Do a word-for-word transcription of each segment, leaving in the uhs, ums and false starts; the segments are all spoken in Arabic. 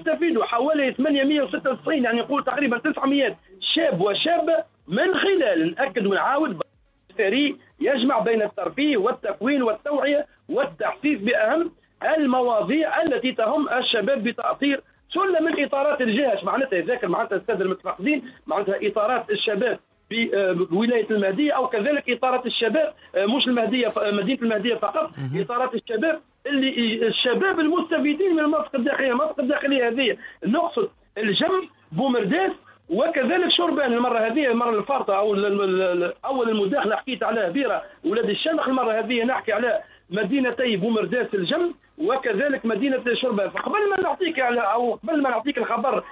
يستفيدوا حوالي ثمانمائة وستة وتسعين، يعني نقول تقريبا تسعمائة شاب وشابة، من خلال نأكد ونعاود فريق يجمع بين الترفيه والتكوين والتوعية والتحسيس بأهم المواضيع التي تهم الشباب بتأثير سلة من إطارات الجهة. معناتها يذكر معناتها السادة المتفقدين معناتها إطارات الشباب بولاية المهدية، أو كذلك إطارات الشباب مش المهدية مدينة المهدية فقط، إطارات الشباب اللي الشباب المستفيدين من المنطقة الداخلية. المنطقة الداخلية هذه نقصد الجم بومرداس وكذلك شربان. المرة هذه المرة الفارطة أو أول المداخلة حكيت على بيرة ولاد الشمخ، المرة هذه نحكي على مدينتي بومرداس الجم وكذلك مدينة شربان. فقبل ما نعطيك على أو قبل ما نعطيك الخبر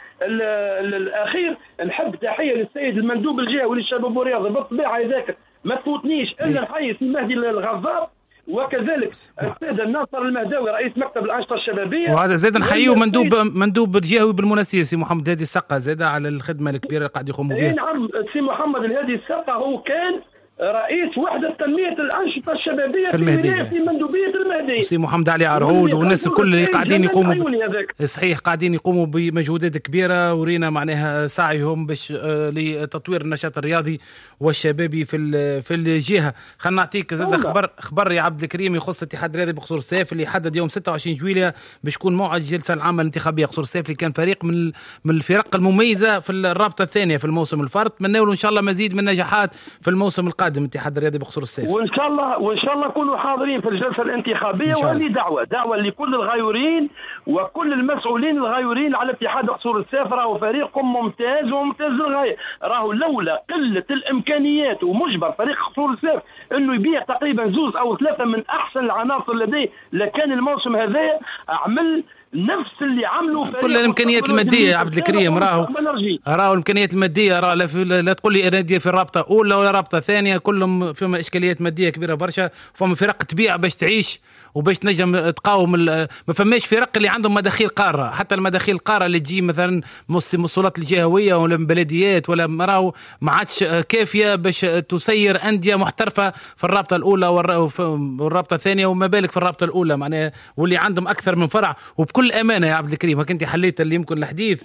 الأخير، نحب تحية للسيد المندوب الجهوي للشباب والرياضة. بالطبيعة يذاكر ما تفوتنيش إلا نحيي في المهدي الغزار وكذلك السيد الناصر المهداوي رئيس مكتب الأنشطة الشبابية. وهذا زاد نحييه مندوب مندوب الجهوي بالمناسير سي محمد هادي السقا زاد على الخدمة الكبيرة اللي قاعد يقوم بها. نعم سي محمد الهادي السقا هو كان رئيس وحدة تنمية الأنشطة الشبابية في المهدية في مندوبية المهدية. سي محمد علي عرعود والناس الكل اللي قاعدين يقوموا ب... صحيح قاعدين يقوموا بمجهودات كبيرة، ورينا معناها سعيهم باش آه لتطوير النشاط الرياضي والشبابي في في الجهة. خلنا نعطيك زاد خبر خبر يا عبد الكريم يخص الاتحاد الرياضي بقصور السيف اللي حدد يوم ستة وعشرين جويلية باش يكون موعد الجلسة العامة الانتخابية قصور السيف، اللي كان فريق من من الفرق المميزة في الرابطة الثانية في الموسم الفارط. نتمنى له إن شاء الله مزيد من النجاحات في الموسم القادم الاتحاد الرياضي بقصور السيف، وان شاء الله وان شاء الله نكونوا حاضرين في الجلسه الانتخابيه. وهذه دعوه دعوه لكل الغيورين وكل المسؤولين الغيورين على اتحاد قصور السيف. راهو فريقكم ممتاز وممتاز للغايه، راهو لولا قله الامكانيات ومجبر فريق قصور السيف انه يبيع تقريبا زوز او ثلاثه من احسن العناصر لديه لكان الموسم هذا عمل نفس اللي عملوا كل الامكانيات الماديه يا عبد الكريم. راهو راهو الامكانيات الماديه راه لا, لا تقول لي ناديه في الرابطه اولى ولا رابطه ثانيه، كلهم فيهم اشكاليات ماديه كبيره برشا، فما فرق تبيع باش تعيش وباش تنجم تقاوم. ما فماش فرق اللي عندهم مداخيل قاره، حتى المداخيل القاره اللي تجي مثلا موصلات الجهويه ولا بلديات ولا راهو ما عادش كافيه باش تسير انديه محترفه في الرابطه الاولى والرابطه الثانيه، وما بالك في الرابطه الاولى معناها، واللي عندهم اكثر من فرع. وبكل امانه يا عبد الكريم كنت حليت اللي يمكن الحديث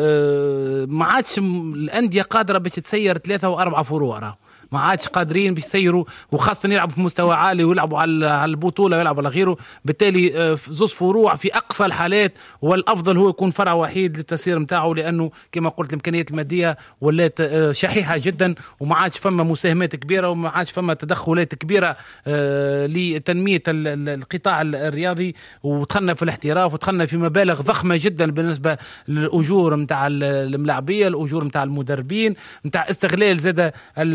ما عادش الانديه قادره باش تسير ثلاثه واربعه فروع، ما عادش قادرين باش يسيروا، وخاصه يلعبوا في مستوى عالي ويلعبوا على البطوله ويلعبوا على غيره. بالتالي زوز فروع في اقصى الحالات، والافضل هو يكون فرع وحيد للتسيير نتاعو، لانه كما قلت الامكانيات الماديه ولات شحيحه جدا، وما عادش فما مساهمات كبيره، وما عادش فما تدخلات كبيره لتنميه القطاع الرياضي. ودخلنا في الاحتراف ودخلنا في مبالغ ضخمه جدا بالنسبه للاجور نتاع الملاعبيه، الاجور نتاع المدربين، نتاع استغلال زاد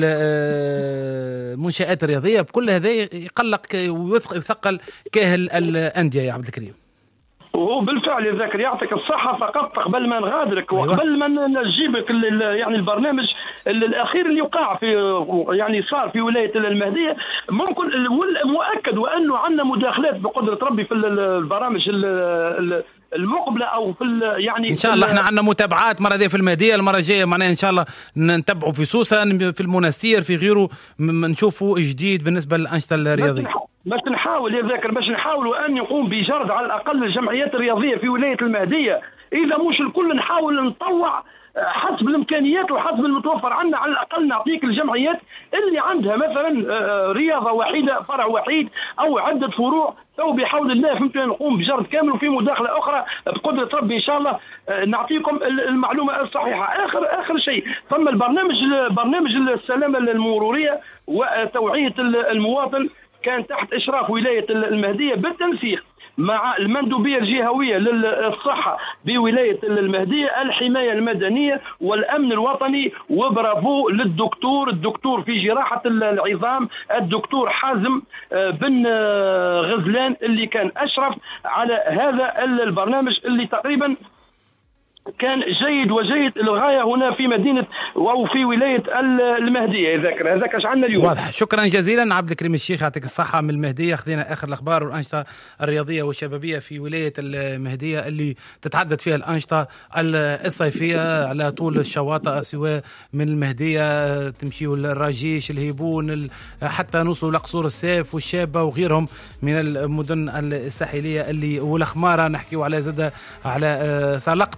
المنشآت الرياضية. بكل هذا يقلق ويثقل كاهل الأندية يا عبد الكريم. وهو بالفعل يا ذاكر يعطيك الصحة. فقط قبل ما نغادرك وقبل ما نجيبك يعني البرنامج الأخير اللي وقع في يعني صار في ولاية المهدية، ممكن مؤكد وأنه عندنا مداخلات بقدرة ربي في البرامج المقبلة أو في يعني إن شاء الله. إحنا عندنا متابعات مرة دي في المهدية، المرة الجاية معناها إن شاء الله نتابعوا في سوسة في المناسير في غيره، نشوفوا جديد بالنسبة للأنشطة الرياضية. باش نحاول يا ذاكر باش نحاول أن يقوم بجرد على الأقل الجمعيات الرياضية في ولاية المهدية، إذا مش الكل نحاول نطوع حسب الامكانيات وحسب المتوفر عندنا. على الاقل نعطيك الجمعيات اللي عندها مثلا رياضه وحيده فرع وحيد او عده فروع، تو بحول الله فهمتوا نقوم بجرد كامل. وفي مداخله اخرى بقدره ربي ان شاء الله نعطيكم المعلومه الصحيحه. اخر اخر شيء ثم البرنامج برنامج السلامه المروريه وتوعيه المواطن كان تحت اشراف ولايه المهديه بالتنسيق مع المندوبية الجهوية للصحة بولاية المهدية، الحماية المدنية والأمن الوطني. وبرافو للدكتور الدكتور في جراحة العظام الدكتور حازم بن غزلان اللي كان أشرف على هذا البرنامج اللي تقريبا كان جيد وجيد للغاية هنا في مدينة أو في ولاية المهدية. ذاكر هذاك اش عندنا اليوم. واضح. شكرا جزيلا عبد الكريم الشيخ، يعطيك الصحة من المهدية. خذينا آخر الأخبار والأنشطة الرياضية والشبابية في ولاية المهدية اللي تتعدد فيها الأنشطة الصيفية على طول الشواطئ، سواء من المهدية تمشيوا الراجيش الهيبون حتى نوصلوا لقصور السيف والشابة وغيرهم من المدن الساحلية اللي والأخمارة نحكيوا على زادة على سلق